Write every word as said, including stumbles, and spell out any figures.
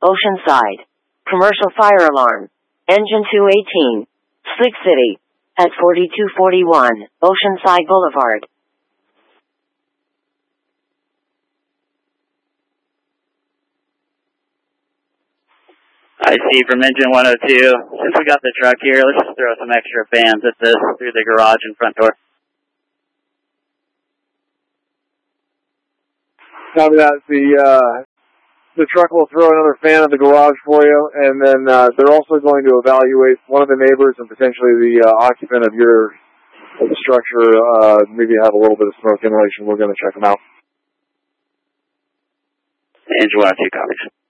Oceanside. Commercial fire alarm. Engine two eighteen. Slick City. At forty-two forty-one, Oceanside Boulevard. I see from engine one oh two. Since we got the truck here, let's just throw some extra fans at this through the garage and front door. Copy that. The, uh, the truck will throw another fan at the garage for you, and then uh, they're also going to evaluate one of the neighbors and potentially the uh, occupant of your of the structure. Uh, maybe have a little bit of smoke inhalation. We're going to check them out. Engine one oh two copies.